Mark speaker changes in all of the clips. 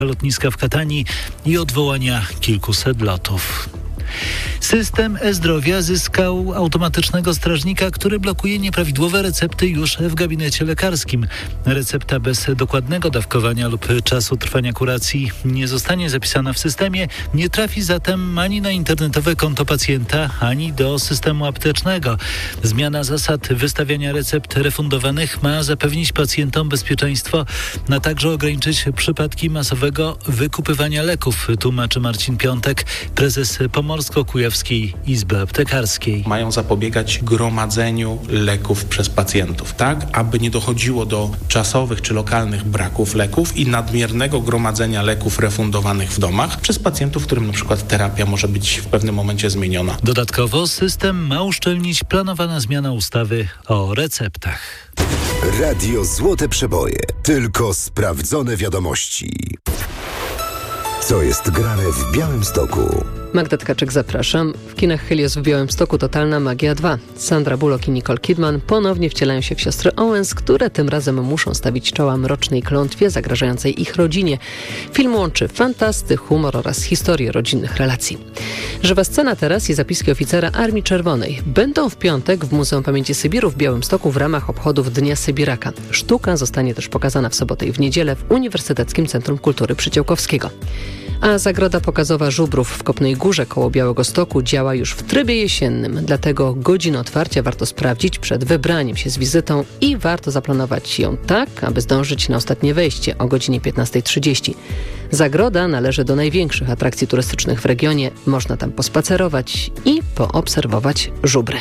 Speaker 1: lotniska w Katanii i odwołania kilkuset lotów. System e-zdrowia zyskał automatycznego strażnika, który blokuje nieprawidłowe recepty już w gabinecie lekarskim. Recepta bez dokładnego dawkowania lub czasu trwania kuracji nie zostanie zapisana w systemie, nie trafi zatem ani na internetowe konto pacjenta, ani do systemu aptecznego. Zmiana zasad wystawiania recept refundowanych ma zapewnić pacjentom bezpieczeństwo, a także ograniczyć przypadki masowego wykupywania leków, tłumaczy Marcin Piątek, prezes Pomorsko-Kujawskiej Izby Aptekarskiej.
Speaker 2: Mają zapobiegać gromadzeniu leków przez pacjentów, tak aby nie dochodziło do czasowych czy lokalnych braków leków i nadmiernego gromadzenia leków refundowanych w domach przez pacjentów, którym na przykład terapia może być w pewnym momencie zmieniona.
Speaker 1: Dodatkowo system ma uszczelnić planowana zmiana ustawy o receptach.
Speaker 3: Radio Złote Przeboje. Tylko sprawdzone wiadomości. Co jest grane w Białymstoku?
Speaker 4: Magda Tkaczyk, zapraszam. W kinach Helios w Białymstoku Totalna Magia 2. Sandra Bullock i Nicole Kidman ponownie wcielają się w siostry Owens, które tym razem muszą stawić czoła mrocznej klątwie zagrażającej ich rodzinie. Film łączy fantasty, humor oraz historię rodzinnych relacji. Żywa scena teraz i zapiski oficera Armii Czerwonej będą w piątek w Muzeum Pamięci Sybiru w Białymstoku w ramach obchodów Dnia Sybiraka. Sztuka zostanie też pokazana w sobotę i w niedzielę w Uniwersyteckim Centrum Kultury Przyciałkowskiego. A zagroda pokazowa Żubrów w Kopnej Górze koło Białegostoku działa już w trybie jesiennym, dlatego godzinę otwarcia warto sprawdzić przed wybraniem się z wizytą i warto zaplanować ją tak, aby zdążyć na ostatnie wejście o godzinie 15:30. Zagroda należy do największych atrakcji turystycznych w regionie. Można tam pospacerować i poobserwować żubry.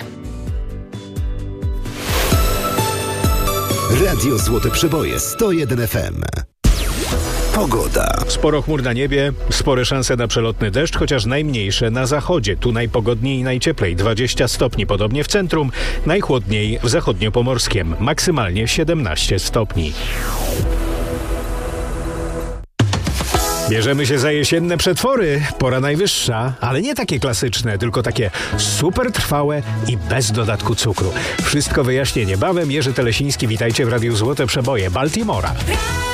Speaker 3: Radio Złote Przeboje 101 FM. Pogoda.
Speaker 5: Sporo chmur na niebie, spore szanse na przelotny deszcz, chociaż najmniejsze na zachodzie. Tu najpogodniej i najcieplej, 20 stopni, podobnie w centrum, najchłodniej w zachodniopomorskiem, maksymalnie 17 stopni. Bierzemy się za jesienne przetwory. Pora najwyższa, ale nie takie klasyczne, tylko takie super trwałe i bez dodatku cukru. Wszystko wyjaśnię niebawem. Jerzy Telesiński, witajcie w Radiu Złote Przeboje Baltimora.